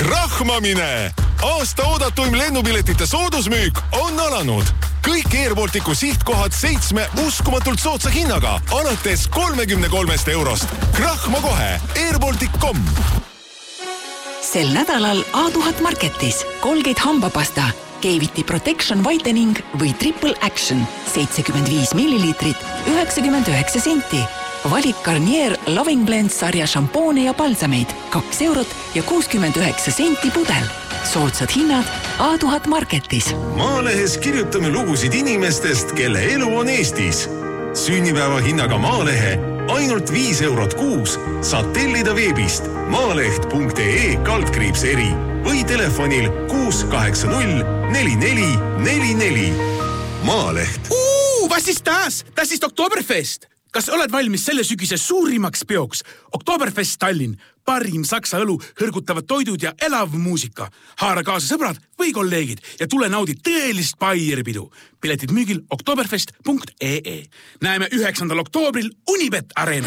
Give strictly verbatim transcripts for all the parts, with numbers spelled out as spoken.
krahmamine! Aasta oodatuim lennupiletite soodusmüük on alanud. Kõik Air Balticu sihtkohad seitsme uskumatult soodsa hinnaga alates kolmekümne kolmest eurost. Krahma kohe airbaltic punkt com. Sel nädalal A tuhat Marketis Colgate hambapasta, K-Viti Protection Whitening või Triple Action seitsekümmend viis milliliitrit, üheksakümmend üheksa senti. Valik Garnier Loving Blend sarja šampoone ja palsameid kaks eurot ja kuuskümmend üheksa senti pudel. Soodsad hinnad A tuhat Marketis. Maalehes kirjutame lugusid inimestest, kelle elu on Eestis. Sünnipäeva hinnaga Maalehe ainult viis eurot kuus saad tellida veebist maaleht punkt ee kaldkriips eri või telefonil kuus kaheksa null neli neli neli neli. Maaleht. Uu, was ist das? Das ist Oktoberfest. Kas oled valmis selle sügise suurimaks peoks? Oktoberfest Tallinn, parim saksa õlu, hõrgutavad toidud ja elav muusika. Haara kaasa sõbrad või kolleegid ja tule naudi tõelist Baierpidu. Piletid müügil oktoberfest punkt ee. Näeme üheksandal oktoobril Unibet Arena.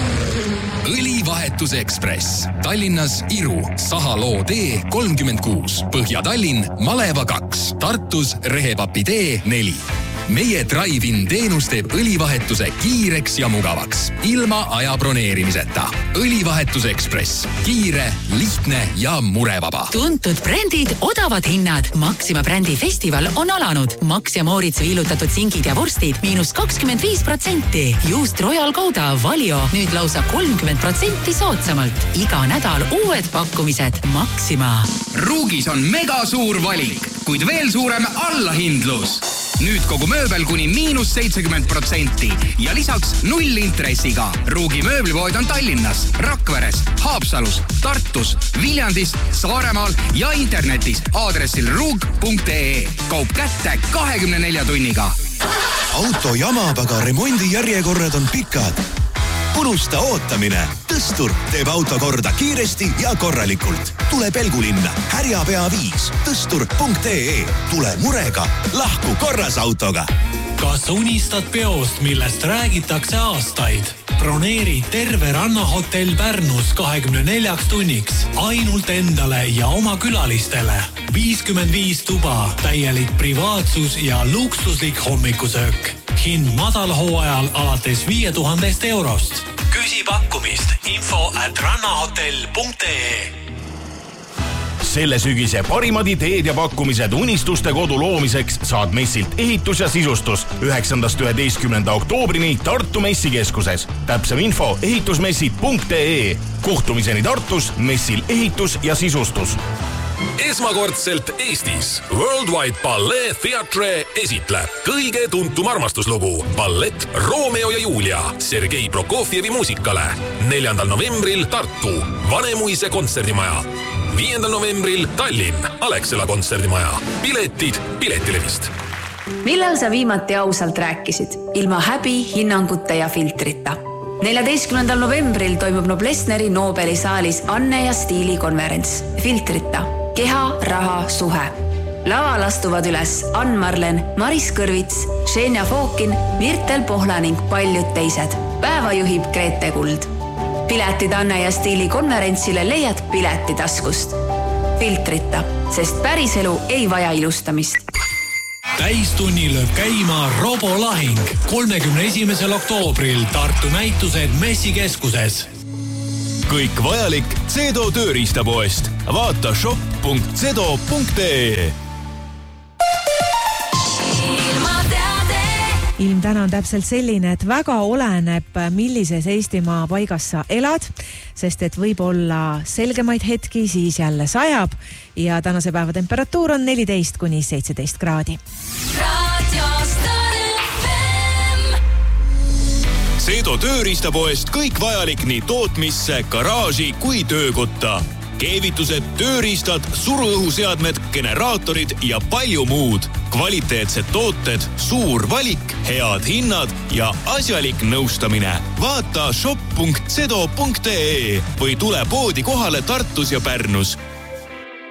Õlivahetus Ekspress. Tallinnas Iru, Sahaloo tee kolmkümmend kuus, Põhja-Tallinn, Maleva kaks, Tartus Rehepapi tee neli. Meie Drive-in teenus teeb õlivahetuse kiireks ja mugavaks, ilma aja broneerimiseta. Õlivahetus Ekspress. Kiire, lihtne ja murevaba. Tuntud brändid, odavad hinnad. Maxima brändi festival on alanud. Max ja Moritz viilutatud singid ja vorstid miinus kakskümmend viis protsenti. Just Royal Gouda Valio nüüd lausa kolmkümmend protsenti soodsamalt. Iga nädal uued pakkumised. Maxima. Ruugis on mega suur valik, kuid veel suurem allahindlus. Nüüd kogu mööbel kuni miinus seitsekümmend protsenti ja lisaks null intressiga. Ruugi mööblipood on Tallinnas, Rakveres, Haapsalus, Tartus, Viljandis, Saaremaal ja internetis aadressil ruug punkt ee. Kaup kätte kahekümne nelja tunniga. Auto jamab, aga remondi järjekorrad on pikad. Unusta ootamine. Tõstur teeb auto korda kiiresti ja korralikult. Tule Pelgulinna, Härjapea viis, tõstur punkt ee. Tule murega, lahku korras autoga. Kas unistad peost, millest räägitakse aastaid? Broneeri terve rannahotell Pärnus kahekümne neljaks tunniks ainult endale ja oma külalistele. viiskümmend viis tuba, täielik privaatsus ja luksuslik hommikusöök. Hind madalhooajal alates viie tuhandest eurost. Küsi pakkumist info at rannahotell punkt ee. Selle sügise parimad ideed ja pakkumised unistuste kodu loomiseks saad messilt ehitus ja sisustus üheksandast üheteistkümnenda oktoobrini Tartu messikeskuses. Täpsem info ehitusmessid punkt ee. Kohtumiseni Tartus messil ehitus ja sisustus. Esmakordselt Eestis Worldwide Ballet Theatre esitleb kõige tuntum armastuslugu ballett Romeo ja Julia Sergei Prokofjevi muusikale neljandal novembril Tartu Vanemuise kontserdimaja, viiendal novembril Tallinn Alexela kontserdimaja. Piletid Piletilevist. Millal sa viimati ausalt rääkisid? Ilma häbi, hinnangute ja filtrita. neljateistkümnendal novembril toimub Noblessneri Nobeli saalis Anne ja Stiili konverents. Filtrita. Keha, raha, suhe. Laval astuvad üles Ann Marlen, Maris Kõrvits, Xenia Fookin, Mirtel Pohla ning paljud teised. Päeva juhib Grete Kuld. Piletid Anne ja Stiili konverentsile leiad Piletitaskust. Filtrita, sest päriselu ei vaja ilustamist. Täistunni lööb käima Robolahing kolmekümne esimesel oktoobril Tartu näitused messikeskuses. Kõik vajalik Cedo tööriistapoest. Vaata shop punkt cedo punkt ee. Ilm täna on täpselt selline, et väga oleneb, millises Eestimaa paigas sa elad, sest et võib olla selgemaid hetki, siis jälle sajab ja tänase päeva temperatuur on neliteist kuni seitseteist kraadi. Cedo tööriistapoest kõik vajalik nii tootmisse, garaaži kui töökotta. Keevitused, tööriistad, suruõhuseadmed, generaatorid ja palju muud. Kvaliteetsed tooted, suur valik, head hinnad ja asjalik nõustamine. Vaata shop punkt cedo punkt ee või tule poodi kohale Tartus ja Pärnus.